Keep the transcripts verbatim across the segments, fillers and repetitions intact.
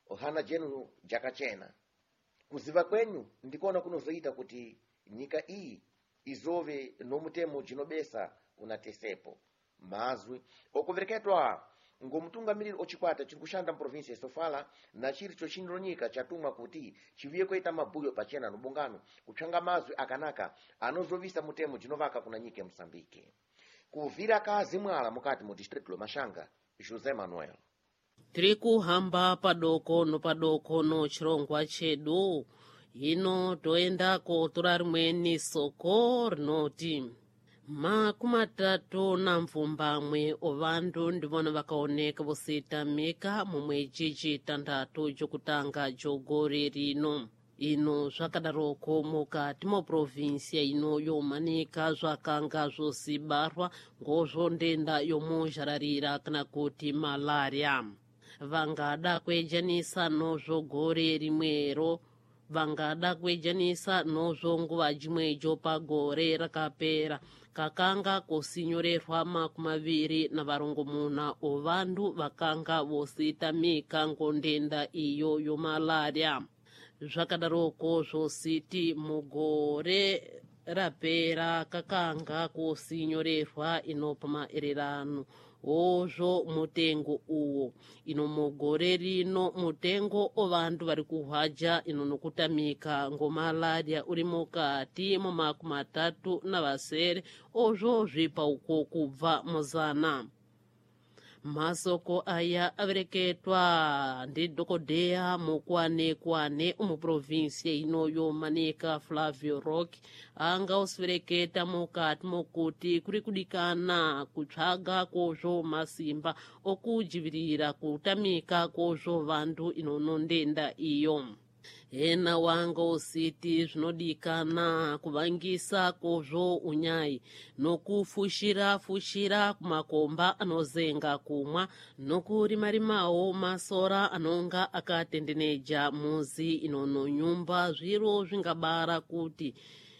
ohana jenu jakachena kuziva kwenyu ndikuona kunozoita kuti nyika iyi izove nomutemo jinobesa unatesepo mazwi okuvereketwa ngomutungamiriri ochikwata chiri kushanda mprovinsi yesofala na chiri chochiniro nyika chatumwa kuti chiviye kuita mabuyo pachena nobungano kutsvanga mazwi akanaka anozovisa mutemo jinovaka kuna nyika Mosambike. Kuvira kazi mwala mukati mu district lomashanga, José Manuel. Tiri kuhamba padoko no padoko no chirongwa chedu ino toendako turari mweni soko rinoti makumatatu na mvumbamwe ovandu ndivona vakaoneka vositamika mumwechi chitandatu chokutanga jogore rino. Ino zvakadaroko mukati moprovinsia ino yomanika zvakanga zvosibarwa ngozvo ndenda yomuzhararira kana kuti malaria. Vangada kwejanisa nozvo gore rimwero, vangada kwejanisa nozvo nguva jimwejo pagore rakapera kakanga kosinyorerwa makumaviri na varongomuna ovandu vakanga vositamika ngondenda iyo yomalaria. Zvakadaroko zvositi mugore rapera kakanga kosinyorerwa inopa maererano ozvo mutengo uwo ino mugore rino mutengo ovandu vari kuhwaja ino nokutamika ngomalaria uri mukati mumakumatatu na vasere ozvo zvipa uko kubva muzana. Masoko aya avereketwa ndi dhokodheya mukwane kwane umuprovinsia ino yomanika Flavio Roque anga osivereketa mukati mokuti kuri kudikana kutsvaga kozvo masimba okujivirira kutamika kozvo vandu inono ndenda iyo. Ena wanga usiti zvinodikana kuvangisa kozvo unyai nokufushira fushira kumakomba anozenga kumwa nokurimarimawo masora anonga akatendeneja muzi inono nyumba zviro zvingabara kuti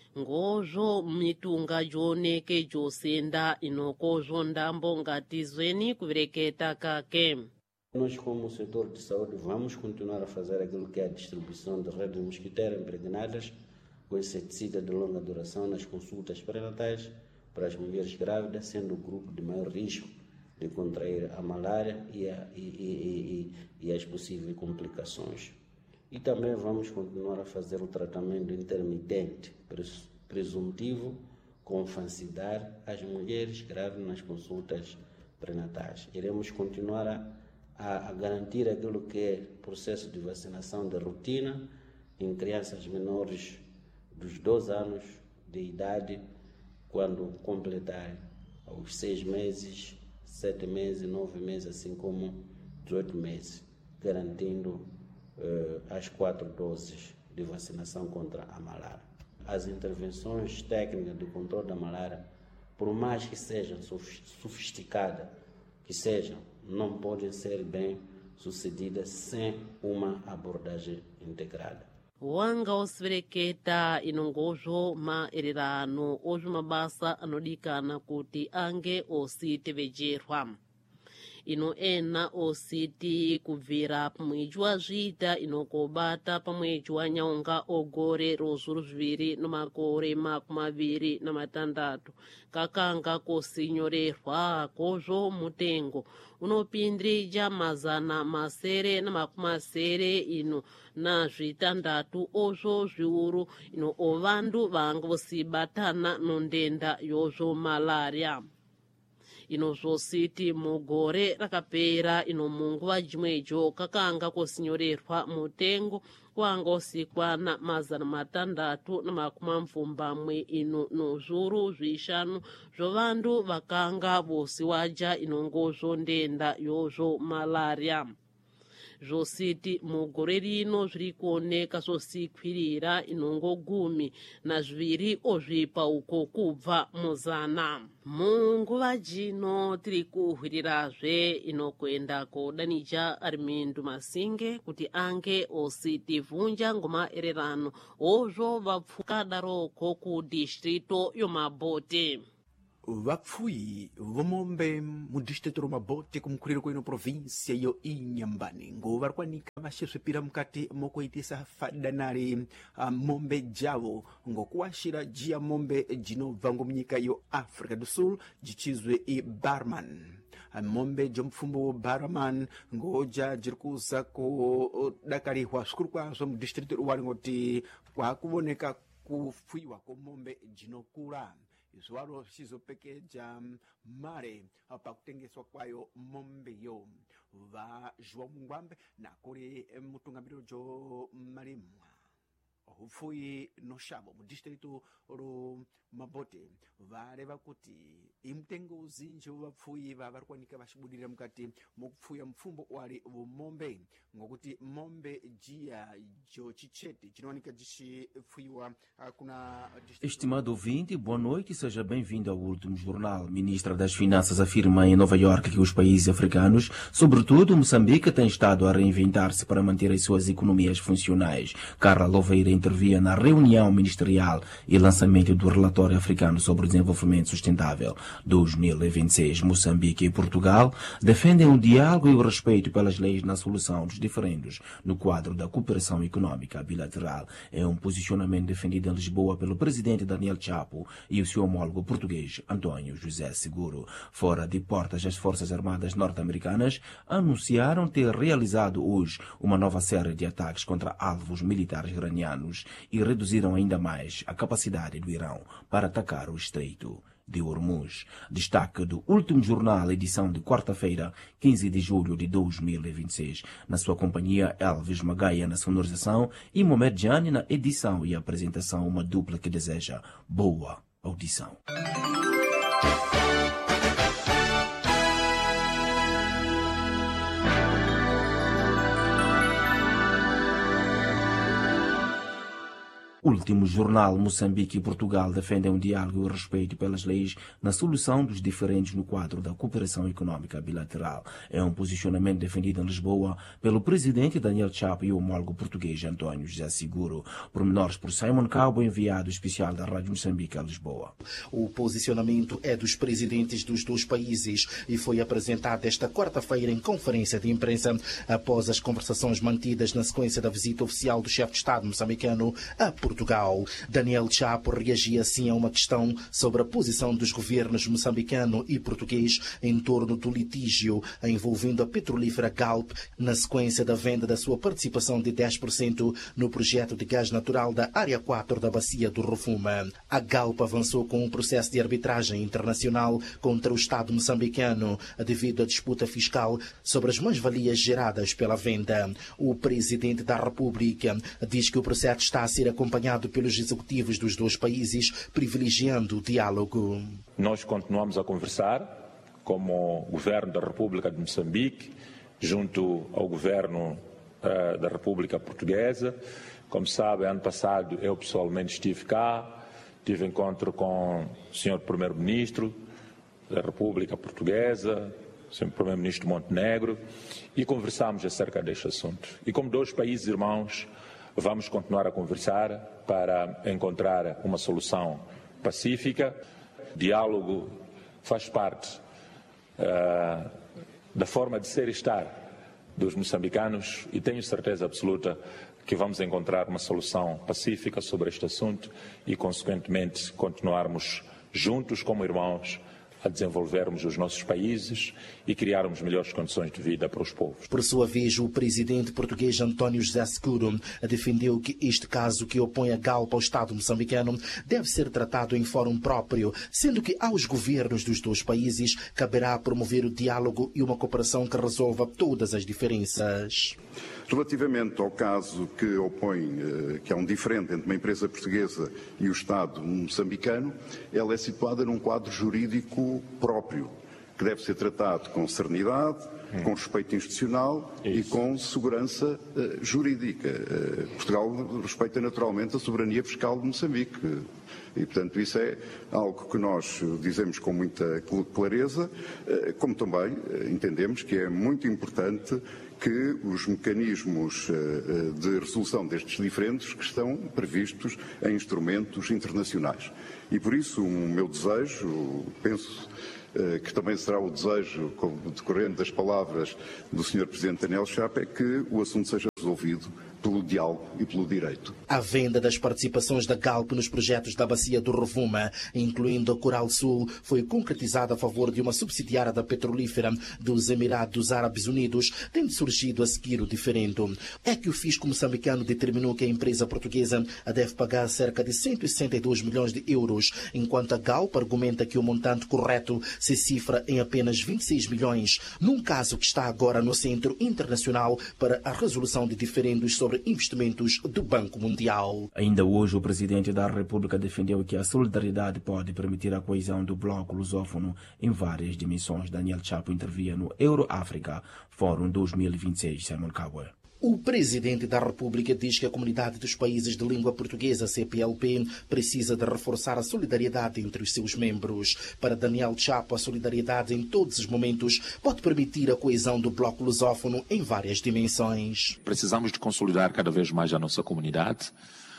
ngozvo mitunga joneke josenda inokozvo ndambo ngatizweni kuvereketa kake. Nós, como setor de saúde, vamos continuar a fazer aquilo que é a distribuição de redes mosquiteiras impregnadas com inseticida de longa duração nas consultas pré-natais para as mulheres grávidas, sendo o grupo de maior risco de contrair a malária e, a, e, e, e, e as possíveis complicações. E também vamos continuar a fazer o tratamento intermitente, presuntivo, com falsidade às mulheres grávidas nas consultas pré-natais. Iremos continuar a a garantir aquilo que é processo de vacinação de rotina em crianças menores dos doze anos de idade, quando completarem os seis meses, sete meses, nove meses, assim como dezoito meses, garantindo eh, as quatro doses de vacinação contra a malária. As intervenções técnicas de controle da malária, por mais que sejam sofisticadas, que sejam, não podem ser bem sucedidas sem uma abordagem integrada. Wanga osivereketa inongozvo maererano ozvo mabasa anodikana kuti ange ositevejerwa. Ino ena ositi kubvira pamweji wazvita inokobata pamweji wanyaunga ogore rozuru zviviri nomakore makumaviri namatandatu kakanga kosinyorerwa kozvo mutengo unopindrija mazana masere namakumasere ino na zvitandatu ozvo zviuru ino ovandu vanga vosibatana nondenda yozvo malaria. Ino zvositi mugore rakapera ino munguva jimwejo kakanga kosinyorerwa mutengo wanga usikwana mazana matandatu namakumi mfumbamwe ino nozvuru zvishanu zvovandu vakanga vosiwaja inongozvo ndenda yozvo malaria. Zvositi mugore rino zviri kuoneka zvosikwirira inongo gumi na zviviri ozvipa uko kubva muzana. Munguva jino tiri kuhwirirazve inokwenda kodanija Armindu Masinge kuti ange ositivunja ngomaererano ozvo vapfuka daroko ku distrito yoMabote. vapfui vomombe mudistrict romabote kumkulira kwino provinsia yo inyambani ngo varikwanika vaxeswepira mukati mokuitisa fadanali uh, mombe javo ngo kuwashira jia mombe jinobva munyika yo Africa do Sul jichizwe i Barman mombe jomfumbo Barman ngoja jirikuza kudakalihwa sukuru kwazo mudistrict wali ngoti kwakuvoneka kufuiwa komombe jinokula izwalo sizopekeja mare pakutengeswa kwayo mombe yo va jwa mungwambe na kuri mutungamiro jo malimwa hufui no shabo mu district ro mabote vareva kuti imtengo uzinji vapfuyi vavarikwanika vachibudira mukati mokupfuya mfumbo wali vomombe ngokuti mombe jia jo chichete chinowanika chichipfuyiwa kuna. Estimado ouvinte, boa noite e seja bem-vindo ao último jornal. Ministra das Finanças afirma em Nova Iorque que os países africanos, sobretudo Moçambique, têm estado a reinventar-se para manter as suas economias funcionais. Carla Louveira intervia na reunião ministerial e lançamento do relatório africano sobre o desenvolvimento sustentável dois mil e vinte e seis. Moçambique e Portugal defendem o diálogo e o respeito pelas leis na solução dos diferendos no quadro da cooperação econômica bilateral. É um posicionamento defendido em Lisboa pelo presidente Daniel Chapo e o seu homólogo português António José Seguro. Fora de portas, as Forças Armadas norte-americanas anunciaram ter realizado hoje uma nova série de ataques contra alvos militares iranianos e reduziram ainda mais a capacidade do Irão para atacar o Estreito de Hormuz. Destaque do último jornal, edição de quarta-feira, quinze de julho de dois mil e vinte e seis. Na sua companhia, Elvis Magaia na sonorização e Mohamed Jani na edição e apresentação, uma dupla que deseja boa audição. Último jornal, Moçambique e Portugal defendem um diálogo e o respeito pelas leis na solução dos diferentes no quadro da cooperação econômica bilateral. É um posicionamento defendido em Lisboa pelo presidente Daniel Chapo e o homólogo português António José Seguro. Pormenores por Simon Cabo, enviado especial da Rádio Moçambique a Lisboa. O posicionamento é dos presidentes dos dois países e foi apresentado esta quarta-feira em conferência de imprensa após as conversações mantidas na sequência da visita oficial do chefe de Estado moçambicano a Portugal. Portugal. Daniel Chapo reagia assim a uma questão sobre a posição dos governos moçambicano e português em torno do litígio envolvendo a petrolífera Galp na sequência da venda da sua participação de dez por cento no projeto de gás natural da Área quatro da Bacia do Rovuma. A Galp avançou com um processo de arbitragem internacional contra o Estado moçambicano devido à disputa fiscal sobre as mais-valias geradas pela venda. O presidente da República diz que o processo está a ser acompanhado pelos executivos dos dois países, privilegiando o diálogo. Nós continuamos a conversar como governo da República de Moçambique, junto ao governo uh, da República Portuguesa. Como sabe, ano passado eu pessoalmente estive cá, tive encontro com o senhor Primeiro-Ministro da República Portuguesa, o senhor Primeiro-Ministro de Montenegro, e conversámos acerca deste assunto. E como dois países irmãos, vamos continuar a conversar para encontrar uma solução pacífica. O diálogo faz parte uh, da forma de ser e estar dos moçambicanos e tenho certeza absoluta que vamos encontrar uma solução pacífica sobre este assunto e, consequentemente, continuarmos juntos como irmãos a desenvolvermos os nossos países e criarmos melhores condições de vida para os povos. Por sua vez, o presidente português António José Seguro defendeu que este caso que opõe a Galp ao Estado moçambicano deve ser tratado em fórum próprio, sendo que aos governos dos dois países caberá promover o diálogo e uma cooperação que resolva todas as diferenças. Relativamente ao caso que opõe, que é um diferente entre uma empresa portuguesa e o Estado moçambicano, ela é situada num quadro jurídico próprio, que deve ser tratado com serenidade, hum. com respeito institucional Isso. e com segurança uh, jurídica. Uh, Portugal respeita naturalmente a soberania fiscal de Moçambique. E, portanto, isso é algo que nós dizemos com muita clareza, como também entendemos que é muito importante que os mecanismos de resolução destes diferendos que estão previstos em instrumentos internacionais. E por isso o meu desejo, penso que também será o desejo, decorrente das palavras do senhor Presidente Daniel Chapo, é que o assunto seja resolvido pelo diálogo e pelo direito. A venda das participações da Galp nos projetos da Bacia do Rovuma, incluindo a Coral Sul, foi concretizada a favor de uma subsidiária da petrolífera dos Emirados Árabes Unidos, tendo surgido a seguir o diferendo. É que o fisco moçambicano determinou que a empresa portuguesa deve pagar cerca de cento e sessenta e dois milhões de euros, enquanto a Galp argumenta que o montante correto se cifra em apenas vinte e seis milhões, num caso que está agora no Centro Internacional para a Resolução de Diferendos sobre investimentos do Banco Mundial. Ainda hoje, o presidente da República defendeu que a solidariedade pode permitir a coesão do bloco lusófono em várias dimensões. Daniel Chapo intervia no Euro-África Fórum dois mil e vinte e seis. Simon Cowell. O presidente da República diz que a comunidade dos países de língua portuguesa, C P L P, precisa de reforçar a solidariedade entre os seus membros. Para Daniel Chapo, a solidariedade em todos os momentos pode permitir a coesão do bloco lusófono em várias dimensões. Precisamos de consolidar cada vez mais a nossa comunidade,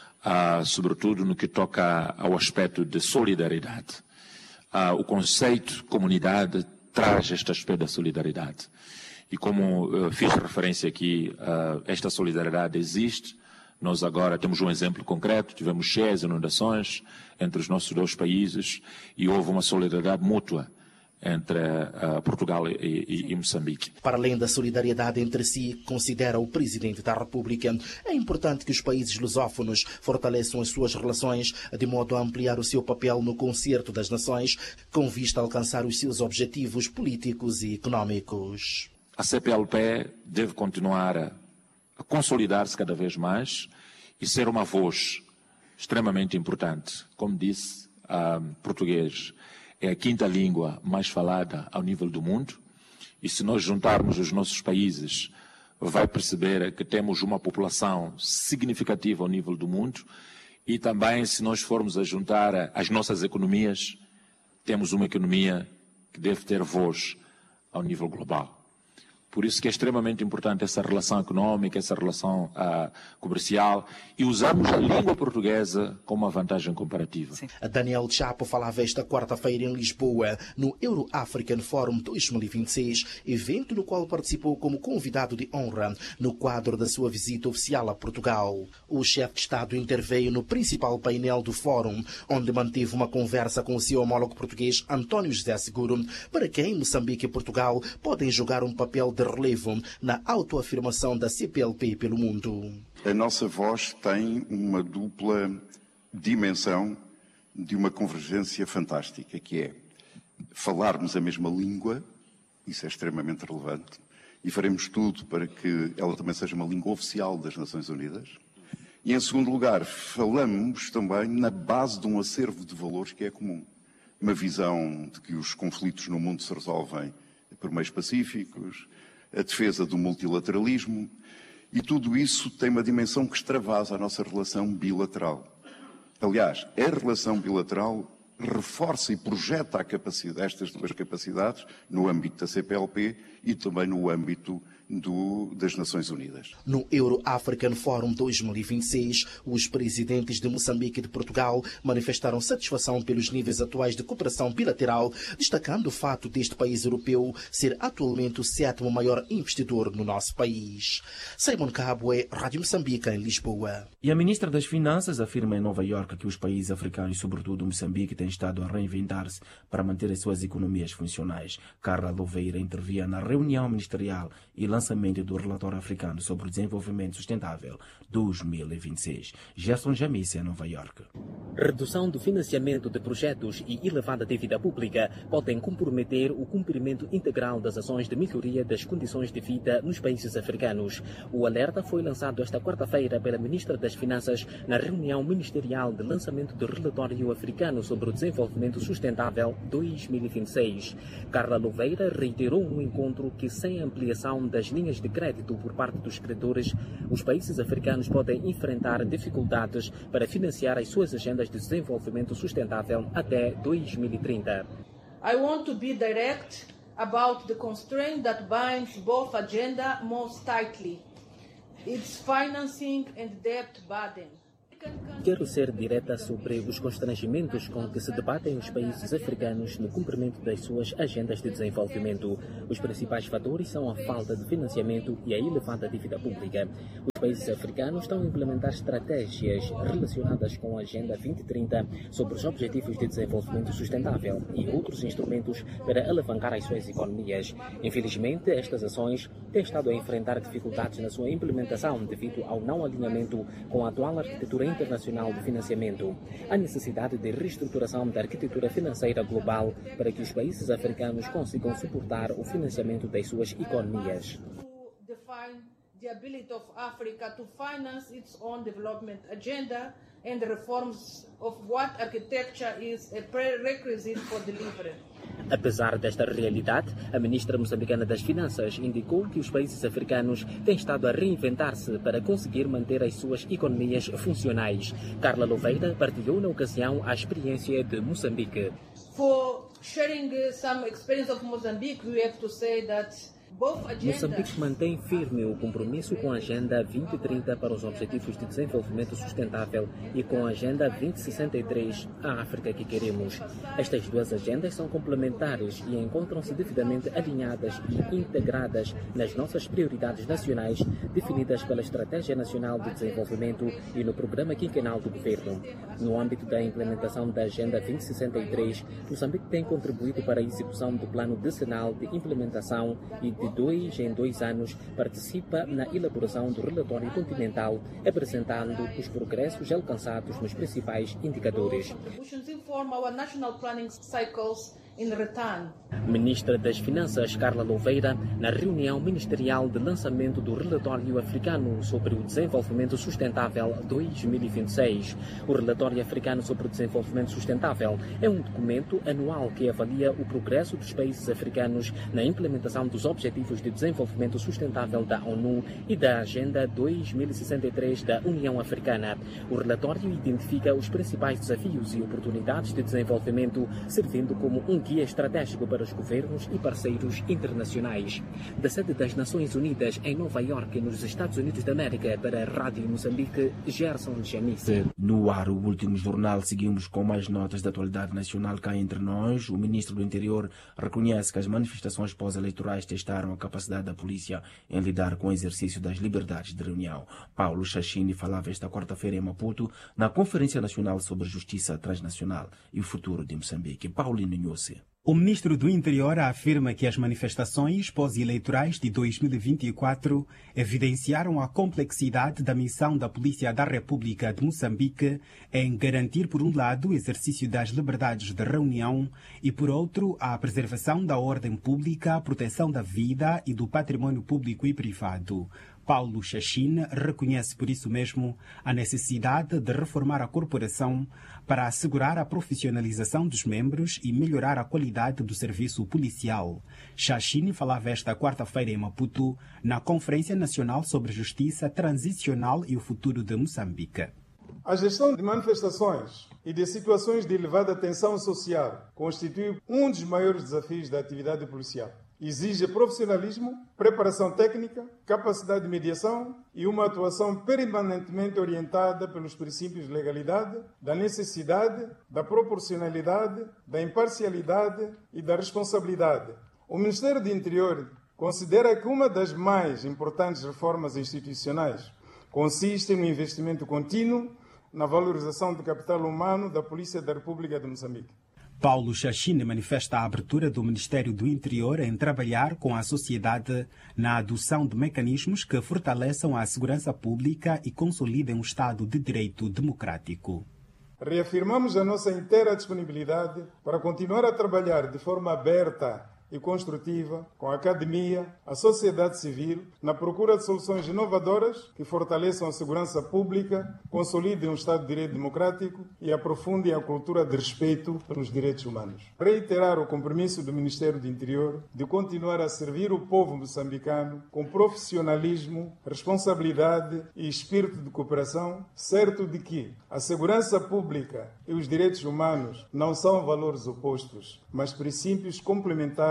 uh, sobretudo no que toca ao aspecto de solidariedade. Uh, o conceito comunidade traz este aspecto da solidariedade. E como uh, fiz referência aqui, uh, esta solidariedade existe. Nós agora temos um exemplo concreto, tivemos cheias inundações entre os nossos dois países e houve uma solidariedade mútua entre uh, Portugal e, e, e Moçambique. Para além da solidariedade entre si, considera o Presidente da República, é importante que os países lusófonos fortaleçam as suas relações de modo a ampliar o seu papel no concerto das nações, com vista a alcançar os seus objetivos políticos e económicos. A C P L P deve continuar a, a consolidar-se cada vez mais e ser uma voz extremamente importante. Como disse, uh, português é a quinta língua mais falada ao nível do mundo e se nós juntarmos os nossos países, vai perceber que temos uma população significativa ao nível do mundo e também se nós formos a juntar as nossas economias, temos uma economia que deve ter voz ao nível global. Por isso que é extremamente importante essa relação económica, essa relação uh, comercial e usarmos a língua portuguesa como uma vantagem comparativa. Sim. Daniel Chapo falava esta quarta-feira em Lisboa, no Euro-African Forum dois mil e vinte e seis, evento no qual participou como convidado de honra no quadro da sua visita oficial a Portugal. O chefe de Estado interveio no principal painel do fórum, onde manteve uma conversa com o seu homólogo português António José Seguro, para quem Moçambique e Portugal podem jogar um papel de relevo na autoafirmação da C P L P pelo mundo. A nossa voz tem uma dupla dimensão de uma convergência fantástica, que é falarmos a mesma língua, isso é extremamente relevante, e faremos tudo para que ela também seja uma língua oficial das Nações Unidas. E, em segundo lugar, falamos também na base de um acervo de valores que é comum. Uma visão de que os conflitos no mundo se resolvem por meios pacíficos, a defesa do multilateralismo, e tudo isso tem uma dimensão que extravasa a nossa relação bilateral. Aliás, a relação bilateral reforça e projeta a capacidade, estas duas capacidades no âmbito da C P L P e também no âmbito do, das Nações Unidas. No Euro-African Forum dois mil e vinte e seis, os presidentes de Moçambique e de Portugal manifestaram satisfação pelos níveis atuais de cooperação bilateral, destacando o fato deste país europeu ser atualmente o sétimo maior investidor no nosso país. Simon Kabwe, Rádio Moçambique, em Lisboa. E a ministra das Finanças afirma em Nova Iorque que os países africanos, sobretudo Moçambique, têm estado a reinventar-se para manter as suas economias funcionais. Carla Louveira intervia na reunião ministerial e lançamento do relatório africano sobre o desenvolvimento sustentável dois mil e vinte e seis. Gerson Jamissa, em Nova Iorque. Redução do financiamento de projetos e elevada dívida pública podem comprometer o cumprimento integral das ações de melhoria das condições de vida nos países africanos. O alerta foi lançado esta quarta-feira pela ministra das Finanças na reunião ministerial de lançamento do relatório africano sobre o desenvolvimento sustentável dois mil e vinte e seis. Carla Louveira reiterou no encontro que sem ampliação das linhas de crédito por parte dos credores, os países africanos podem enfrentar dificuldades para financiar as suas agendas de desenvolvimento sustentável até dois mil e trinta. I want to be direct about the constraint that binds both agenda most tightly, its financing and debt burden. Quero ser direta sobre os constrangimentos com que se debatem os países africanos no cumprimento das suas agendas de desenvolvimento. Os principais fatores são a falta de financiamento e a elevada dívida pública. Os países africanos estão a implementar estratégias relacionadas com a Agenda vinte trinta sobre os Objetivos de Desenvolvimento Sustentável e outros instrumentos para alavancar as suas economias. Infelizmente, estas ações têm estado a enfrentar dificuldades na sua implementação devido ao não alinhamento com a atual arquitetura internacional de financiamento. Há necessidade de reestruturação da arquitetura financeira global para que os países africanos consigam suportar o financiamento das suas economias. The ability of Africa to finance its own development agenda and reforms of what architecture is a prerequisite for delivery. Apesar desta realidade, a ministra moçambicana das Finanças indicou que os países africanos têm estado a reinventar-se para conseguir manter as suas economias funcionais. Carla Louveira partilhou na ocasião a experiência de Moçambique. For sharing some experience of Mozambique, we have to say that Moçambique mantém firme o compromisso com a Agenda vinte trinta para os Objetivos de Desenvolvimento Sustentável e com a Agenda vinte sessenta e três, a África que queremos. Estas duas agendas são complementares e encontram-se devidamente alinhadas e integradas nas nossas prioridades nacionais definidas pela Estratégia Nacional de Desenvolvimento e no Programa Quinquenal do Governo. No âmbito da implementação da Agenda vinte sessenta e três, Moçambique tem contribuído para a execução do Plano Decenal de Implementação e de dois em dois anos participa na elaboração do relatório continental, apresentando os progressos alcançados nos principais indicadores. Ministra das Finanças Carla Louveira, na reunião ministerial de lançamento do relatório africano sobre o desenvolvimento sustentável dois mil e vinte e seis. O relatório africano sobre o desenvolvimento sustentável é um documento anual que avalia o progresso dos países africanos na implementação dos Objetivos de Desenvolvimento Sustentável da ONU e da Agenda dois mil e sessenta e três da União Africana. O relatório identifica os principais desafios e oportunidades de desenvolvimento, servindo como um guia estratégico para os governos e parceiros internacionais. Da sede das Nações Unidas em Nova Iorque, nos Estados Unidos da América, para a Rádio Moçambique, Gerson Janice. No ar, o último jornal, seguimos com mais notas da atualidade nacional cá entre nós. O ministro do Interior reconhece que as manifestações pós-eleitorais testaram a capacidade da polícia em lidar com o exercício das liberdades de reunião. Paulo Chachini falava esta quarta-feira em Maputo, na Conferência Nacional sobre Justiça Transnacional e o Futuro de Moçambique. Paulino Nhosse. O ministro do Interior afirma que as manifestações pós-eleitorais de dois mil e vinte e quatro evidenciaram a complexidade da missão da Polícia da República de Moçambique em garantir, por um lado, o exercício das liberdades de reunião e, por outro, a preservação da ordem pública, a proteção da vida e do patrimônio público e privado. Paulo Chachine reconhece por isso mesmo a necessidade de reformar a corporação para assegurar a profissionalização dos membros e melhorar a qualidade do serviço policial. Chachine falava esta quarta-feira em Maputo, na Conferência Nacional sobre Justiça Transicional e o Futuro de Moçambique. A gestão de manifestações e de situações de elevada tensão social constitui um dos maiores desafios da atividade policial. Exige profissionalismo, preparação técnica, capacidade de mediação e uma atuação permanentemente orientada pelos princípios de legalidade, da necessidade, da proporcionalidade, da imparcialidade e da responsabilidade. O Ministério do Interior considera que uma das mais importantes reformas institucionais consiste no investimento contínuo na valorização do capital humano da Polícia da República de Moçambique. Paulo Chachine manifesta a abertura do Ministério do Interior em trabalhar com a sociedade na adoção de mecanismos que fortaleçam a segurança pública e consolidem um Estado de direito democrático. Reafirmamos a nossa inteira disponibilidade para continuar a trabalhar de forma aberta e construtiva com a academia, a sociedade civil, na procura de soluções inovadoras que fortaleçam a segurança pública, consolidem um Estado de Direito democrático e aprofundem a cultura de respeito pelos direitos humanos. Reiterar o compromisso do Ministério do Interior de continuar a servir o povo moçambicano com profissionalismo, responsabilidade e espírito de cooperação, certo de que a segurança pública e os direitos humanos não são valores opostos, mas princípios complementares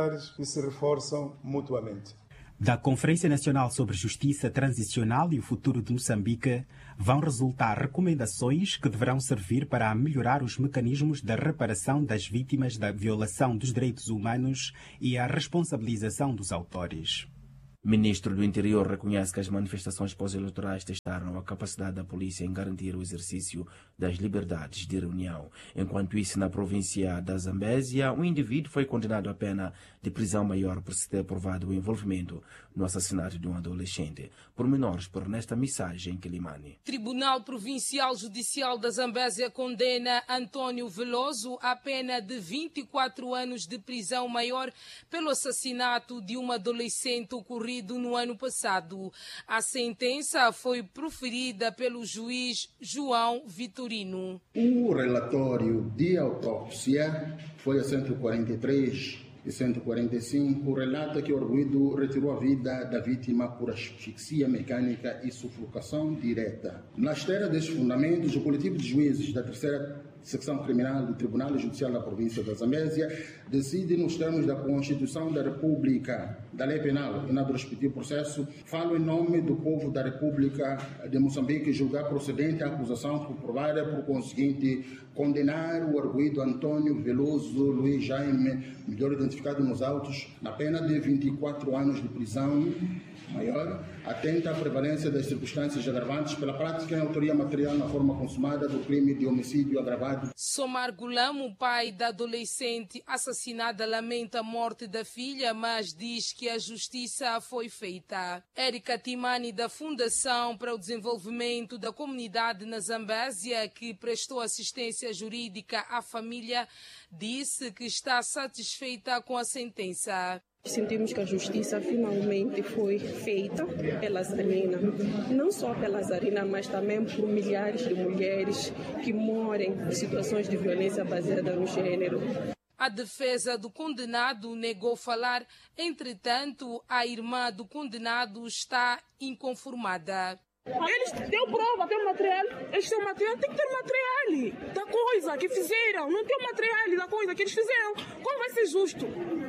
complementares que se reforçam mutuamente. Da Conferência Nacional sobre Justiça Transicional e o Futuro de Moçambique vão resultar recomendações que deverão servir para melhorar os mecanismos da reparação das vítimas da violação dos direitos humanos e a responsabilização dos autores. Ministro do Interior reconhece que as manifestações pós-eleitorais testaram a capacidade da polícia em garantir o exercício das liberdades de reunião. Enquanto isso, na província da Zambésia, um indivíduo foi condenado à pena de prisão maior por se ter provado o envolvimento no assassinato de um adolescente. Pormenores por nesta mensagem em Quilimane. Tribunal Provincial Judicial da Zambésia condena Antônio Veloso à pena de vinte e quatro anos de prisão maior pelo assassinato de uma adolescente ocorrido no ano passado. A sentença foi proferida pelo juiz João Vitorino. O relatório de autópsia foi a cento e quarenta e três e cento e quarenta e cinco, relata que o arguido retirou a vida da vítima por asfixia mecânica e sufocação direta. Na esteira desses fundamentos, o coletivo de juízes da terceira Secção Criminal do Tribunal Judicial da Província da Zambésia decide, nos termos da Constituição da República, da Lei Penal e na do respectivo processo, falo em nome do povo da República de Moçambique, julgar procedente a acusação por provada, por conseguinte, condenar o arguido Antônio Veloso Luiz Jaime, melhor identificado nos autos, na pena de vinte e quatro anos de prisão maior, atenta à prevalência das circunstâncias agravantes pela prática em autoria material na forma consumada do crime de homicídio agravado. Somar Gulamo, pai da adolescente assassinada, lamenta a morte da filha, mas diz que a justiça foi feita. Érica Timani, da Fundação para o Desenvolvimento da Comunidade na Zambésia, que prestou assistência jurídica à família, disse que está satisfeita com a sentença. Sentimos que a justiça finalmente foi feita pela Zarina, não só pela Zarina, mas também por milhares de mulheres que moram em situações de violência baseada no gênero. A defesa do condenado negou falar, entretanto, a irmã do condenado está inconformada. Eles têm prova, têm material, eles têm material, tem que ter material da coisa que fizeram, não tem material da coisa que eles fizeram. Como vai ser justo?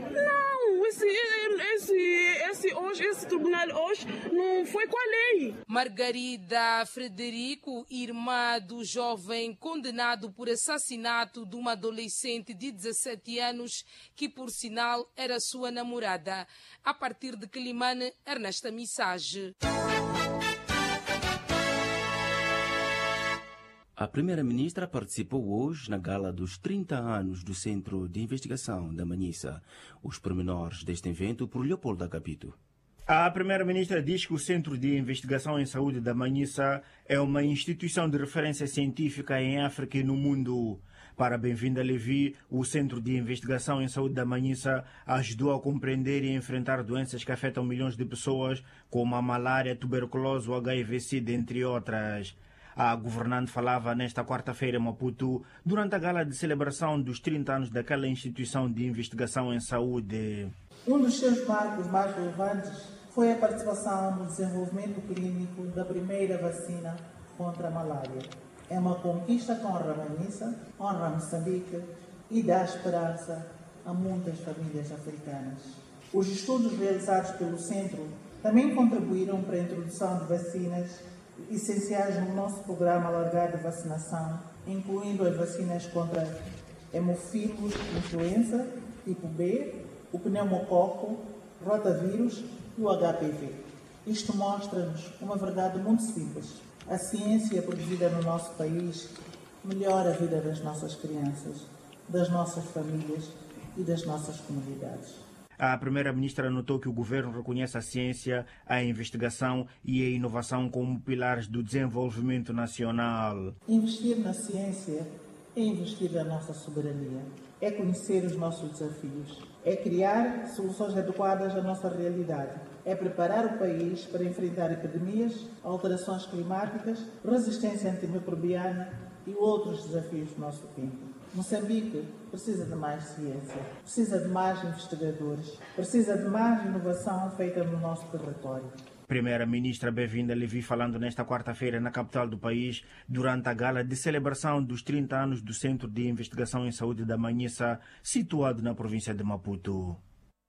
Não, esse, esse, esse, hoje, esse tribunal hoje não foi com a lei. Margarida Frederico, irmã do jovem condenado por assassinato de uma adolescente de dezessete anos, que por sinal era sua namorada. A partir de Quilimane, Ernesta Missage. A primeira-ministra participou hoje na gala dos trinta anos do Centro de Investigação da Manhissa. Os pormenores deste evento por Leopoldo Agapito. A primeira-ministra diz que o Centro de Investigação em Saúde da Manhissa é uma instituição de referência científica em África e no mundo. Para Bem-vinda Levi, o Centro de Investigação em Saúde da Manhissa ajudou a compreender e enfrentar doenças que afetam milhões de pessoas, como a malária, a tuberculose, o H I V-Sida, entre outras. A governante falava nesta quarta-feira em Maputo, durante a gala de celebração dos trinta anos daquela instituição de investigação em saúde. Um dos seus marcos mais relevantes foi a participação no desenvolvimento clínico da primeira vacina contra a malária. É uma conquista que honra a Manhissa, honra Moçambique e dá esperança a muitas famílias africanas. Os estudos realizados pelo Centro também contribuíram para a introdução de vacinas essenciais no nosso programa alargado de vacinação, incluindo as vacinas contra hemofílus influenza tipo B, o pneumococo, rotavírus e o H P V. Isto mostra-nos uma verdade muito simples. A ciência produzida no nosso país melhora a vida das nossas crianças, das nossas famílias e das nossas comunidades. A primeira-ministra notou que o governo reconhece a ciência, a investigação e a inovação como pilares do desenvolvimento nacional. Investir na ciência é investir na nossa soberania, é conhecer os nossos desafios, é criar soluções adequadas à nossa realidade, é preparar o país para enfrentar epidemias, alterações climáticas, resistência antimicrobiana e outros desafios do nosso tempo. Moçambique precisa de mais ciência, precisa de mais investigadores, precisa de mais inovação feita no nosso território. Primeira-ministra Bem-vinda Levi falando nesta quarta-feira na capital do país, durante a gala de celebração dos trinta anos do Centro de Investigação em Saúde da Manhissa, situado na província de Maputo.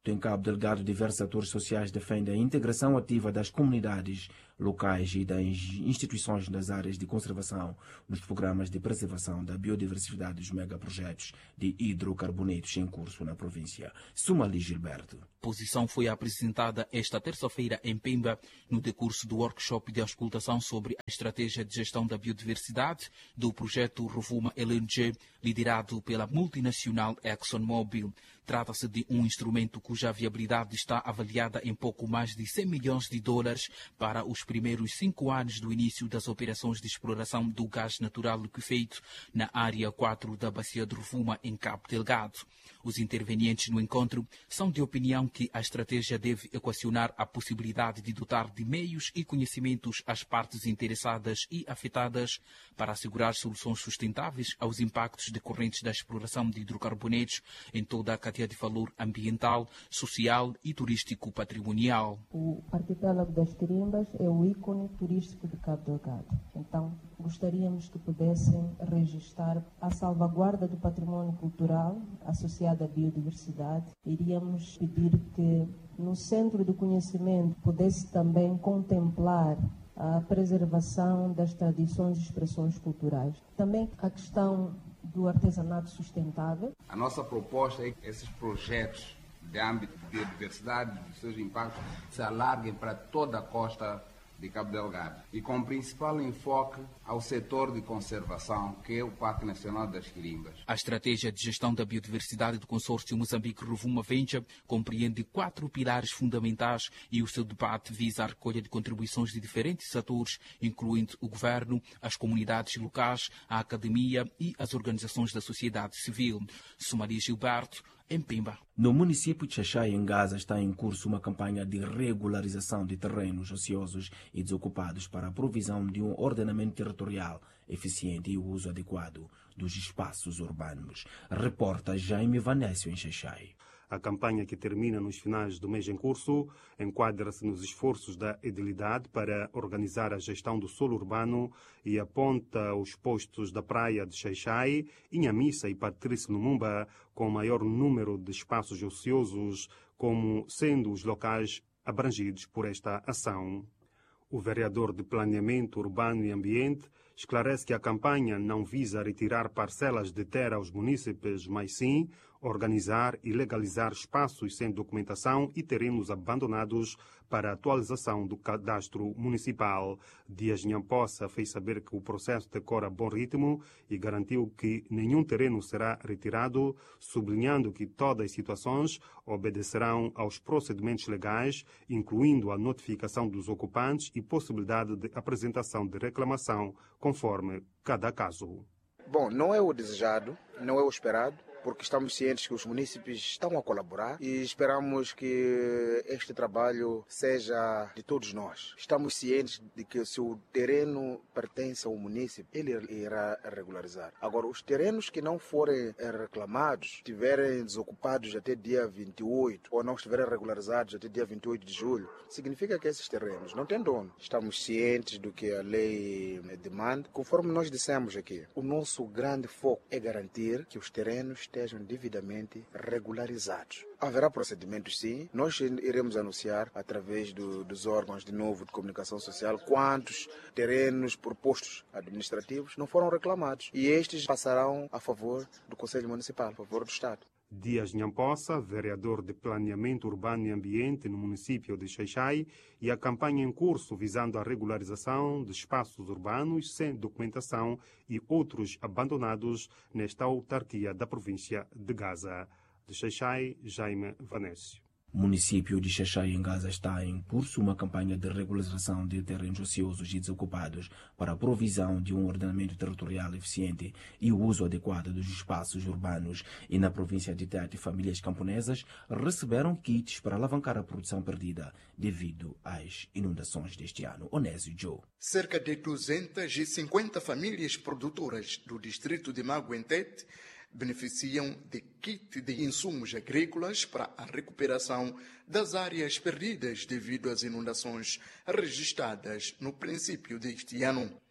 Em Cabo Delgado, diversos atores sociais defendem a integração ativa das comunidades locais e das instituições das áreas de conservação nos programas de preservação da biodiversidade dos megaprojetos de hidrocarbonetos em curso na província. Sumali Gilberto. A posição foi apresentada esta terça-feira em Pemba, no decurso do workshop de auscultação sobre a estratégia de gestão da biodiversidade do projeto Rovuma L N G, liderado pela multinacional ExxonMobil. Trata-se de um instrumento cuja viabilidade está avaliada em pouco mais de cem milhões de dólares para os primeiros cinco anos do início das operações de exploração do gás natural liquefeito na área quatro da Bacia de Rovuma, em Cabo Delgado. Os intervenientes no encontro são de opinião que a estratégia deve equacionar a possibilidade de dotar de meios e conhecimentos as partes interessadas e afetadas para assegurar soluções sustentáveis aos impactos decorrentes da exploração de hidrocarbonetos em toda a cadeia de valor ambiental, social e turístico patrimonial. O arquipélago das Quirimbas é o ícone turístico de Cabo Delgado. Então, gostaríamos que pudessem registrar a salvaguarda do património cultural associado à biodiversidade. Iríamos pedir que no Centro do Conhecimento pudesse também contemplar a preservação das tradições e expressões culturais. Também a questão do artesanato sustentável. A nossa proposta é que esses projetos de âmbito de biodiversidade, dos seus impactos, se alarguem para toda a costa de Cabo Delgado e com principal enfoque ao setor de conservação, que é o Parque Nacional das Quirimbas. A estratégia de gestão da biodiversidade do consórcio Moçambique Rovuma Venture compreende quatro pilares fundamentais e o seu debate visa a recolha de contribuições de diferentes atores, incluindo o governo, as comunidades locais, a academia e as organizações da sociedade civil. Sumali Gilberto, em Pemba. No município de Xaxai, em Gaza, está em curso uma campanha de regularização de terrenos ociosos e desocupados para a provisão de um ordenamento territorial eficiente e o uso adequado dos espaços urbanos. Reporta Jaime Vanécio, em Xaxai. A campanha, que termina nos finais do mês em curso, enquadra-se nos esforços da edilidade para organizar a gestão do solo urbano e aponta os postos da praia de Xaixai, Inhamissa e Patrício Lumumba com maior número de espaços ociosos como sendo os locais abrangidos por esta ação. O vereador de Planeamento Urbano e Ambiente esclarece que a campanha não visa retirar parcelas de terra aos munícipes, mas sim organizar e legalizar espaços sem documentação e terrenos abandonados para a atualização do cadastro municipal. Dias Nhampossa fez saber que o processo decorre a bom ritmo e garantiu que nenhum terreno será retirado, sublinhando que todas as situações obedecerão aos procedimentos legais, incluindo a notificação dos ocupantes e possibilidade de apresentação de reclamação, conforme cada caso. Bom, não é o desejado, não é o esperado, porque estamos cientes que os munícipes estão a colaborar e esperamos que este trabalho seja de todos nós. Estamos cientes de que se o terreno pertence ao munícipe, ele irá regularizar. Agora, os terrenos que não forem reclamados, estiverem desocupados até dia vinte e oito ou não estiverem regularizados até dia vinte e oito de julho, significa que esses terrenos não têm dono. Estamos cientes do que a lei demanda. Conforme nós dissemos aqui, o nosso grande foco é garantir que os terrenos estejam devidamente regularizados. Haverá procedimentos, sim. Nós iremos anunciar através do, dos órgãos de novo de comunicação social quantos terrenos propostos administrativos não foram reclamados. E estes passarão a favor do Conselho Municipal, a favor do Estado. Dias Nhampossa, vereador de Planeamento Urbano e Ambiente no município de Xaixai, e a campanha em curso visando a regularização de espaços urbanos sem documentação e outros abandonados nesta autarquia da província de Gaza. De Xaixai, Jaime Vanécio. O município de Xaixai, em Gaza, está em curso uma campanha de regularização de terrenos ociosos e desocupados para a provisão de um ordenamento territorial eficiente e o uso adequado dos espaços urbanos. E na província de Tete, famílias camponesas receberam kits para alavancar a produção perdida devido às inundações deste ano. Onésio Joe. Cerca de duzentas e cinquenta famílias produtoras do distrito de Mago em Tete beneficiam de kit de insumos agrícolas para a recuperação das áreas perdidas devido às inundações registradas no princípio deste ano.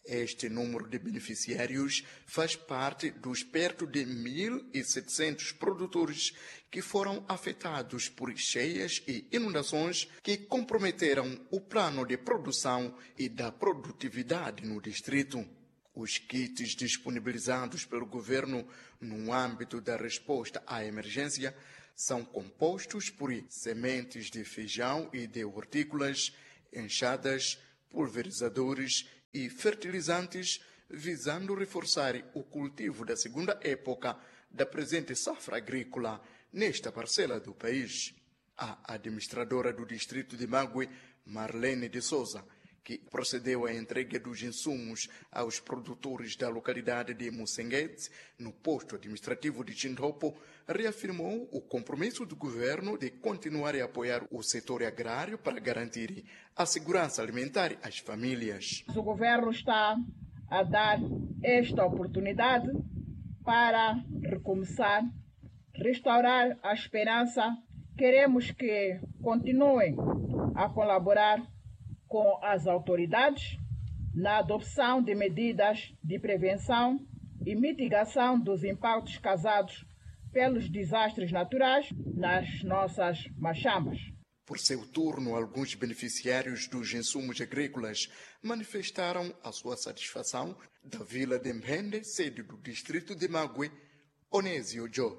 Este número de beneficiários faz parte dos perto de mil e setecentos produtores que foram afetados por cheias e inundações que comprometeram o plano de produção e da produtividade no distrito. Os kits disponibilizados pelo governo no âmbito da resposta à emergência são compostos por sementes de feijão e de hortícolas, enxadas, pulverizadores e fertilizantes, visando reforçar o cultivo da segunda época da presente safra agrícola nesta parcela do país. A administradora do distrito de Magwe, Marlene de Souza, que procedeu à entrega dos insumos aos produtores da localidade de Musenguete, no posto administrativo de Chindhopo, reafirmou o compromisso do governo de continuar a apoiar o setor agrário para garantir a segurança alimentar às famílias. O governo está a dar esta oportunidade para recomeçar, restaurar a esperança. Queremos que continuem a colaborar com as autoridades na adoção de medidas de prevenção e mitigação dos impactos causados pelos desastres naturais nas nossas machamas. Por seu turno, alguns beneficiários dos insumos agrícolas manifestaram a sua satisfação da vila de Mbende, sede do distrito de Magwe, Onésio Jô.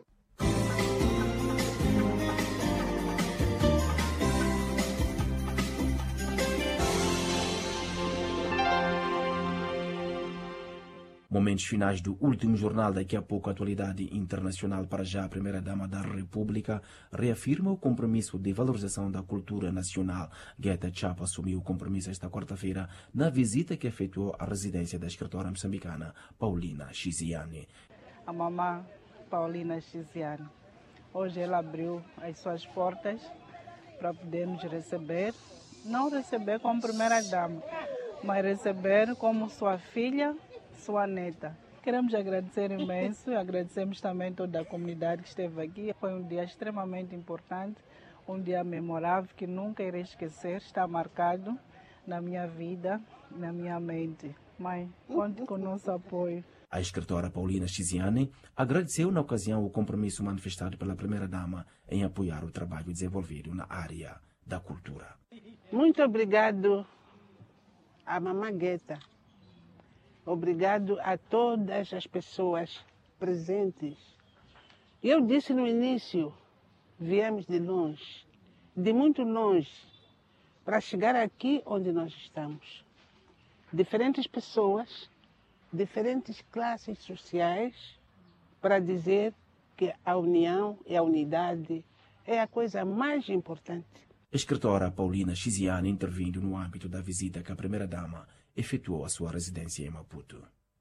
Momentos finais do último jornal, daqui a pouco, atualidade internacional. Para já, a primeira-dama da República reafirma o compromisso de valorização da cultura nacional. Guetta Chapa assumiu o compromisso esta quarta-feira na visita que efetuou à residência da escritora moçambicana Paulina Chiziane. A mamã Paulina Chiziane, hoje ela abriu as suas portas para poder nos receber, não receber como primeira-dama, mas receber como sua filha, sua neta. Queremos agradecer imenso e agradecemos também toda a comunidade que esteve aqui. Foi um dia extremamente importante, um dia memorável que nunca irei esquecer, está marcado na minha vida, na minha mente. Mãe, conte com o nosso apoio. A escritora Paulina Chiziane agradeceu na ocasião o compromisso manifestado pela primeira-dama em apoiar o trabalho desenvolvido na área da cultura. Muito obrigado à mamãe Guetta. Obrigado a todas as pessoas presentes. Eu disse no início, viemos de longe, de muito longe, para chegar aqui onde nós estamos. Diferentes pessoas, diferentes classes sociais, para dizer que a união e a unidade é a coisa mais importante. A escritora Paulina Chiziane intervindo no âmbito da visita que a primeira-dama efetuou à sua residência em Maputo.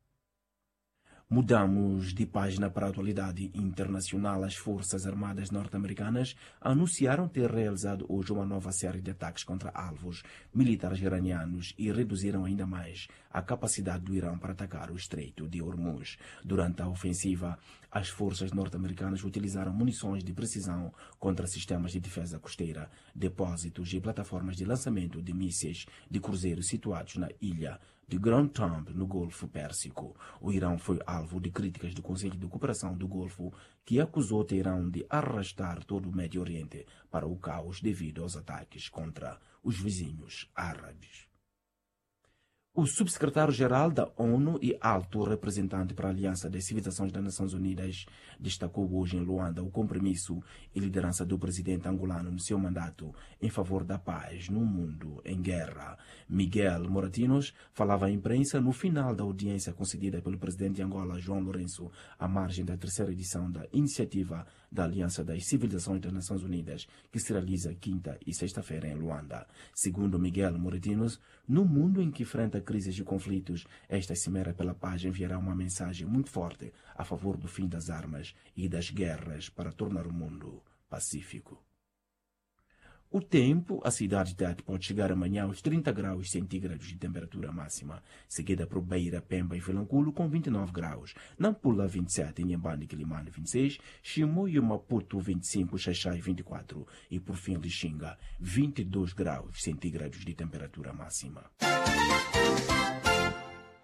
Mudamos de página para a atualidade internacional. As Forças Armadas norte-americanas anunciaram ter realizado hoje uma nova série de ataques contra alvos militares iranianos e reduziram ainda mais a capacidade do Irão para atacar o Estreito de Hormuz. Durante a ofensiva, as forças norte-americanas utilizaram munições de precisão contra sistemas de defesa costeira, depósitos e plataformas de lançamento de mísseis de cruzeiros situados na ilha de Grand Tomb, no Golfo Pérsico. O Irão foi alvo de críticas do Conselho de Cooperação do Golfo, que acusou Teherão de arrastar todo o Médio Oriente para o caos devido aos ataques contra os vizinhos árabes. O subsecretário-geral da ONU e alto representante para a Aliança das Civilizações das Nações Unidas destacou hoje em Luanda o compromisso e liderança do presidente angolano no seu mandato em favor da paz no mundo em guerra. Miguel Moratinos falava à imprensa no final da audiência concedida pelo presidente de Angola, João Lourenço, à margem da terceira edição da iniciativa da Aliança das Civilizações das Nações Unidas, que se realiza quinta e sexta-feira em Luanda. Segundo Miguel Moratinos, no mundo em que enfrenta crises e conflitos, esta Cimeira pela Paz enviará uma mensagem muito forte a favor do fim das armas e das guerras para tornar o mundo pacífico. O tempo, a cidade de Tete pode chegar amanhã aos trinta graus centígrados de temperatura máxima, seguida por Beira, Pemba e Vilanculo com vinte e nove graus, Nampula vinte e sete, Inhambane e Quilimane vinte e seis, Chimoio e Maputo vinte e cinco, Xaixai vinte e quatro e por fim Lixinga vinte e dois graus centígrados de temperatura máxima.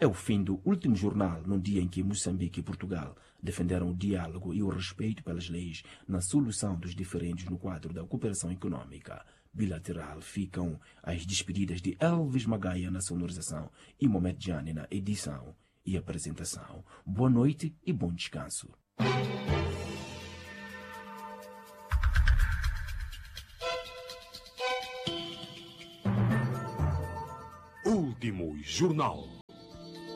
é o fim do último jornal num dia em que Moçambique e Portugal defenderam o diálogo e o respeito pelas leis na solução dos diferentes no quadro da cooperação econômica bilateral. Ficam as despedidas de Elvis Magaia na sonorização e Mohamed Jani na edição e apresentação. Boa noite e bom descanso. Último Jornal.